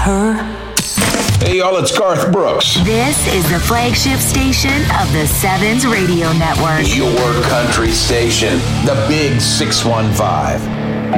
her? Hey, y'all, it's Garth Brooks. This is the flagship station of the Sevens Radio Network. Your country station, the Big 615.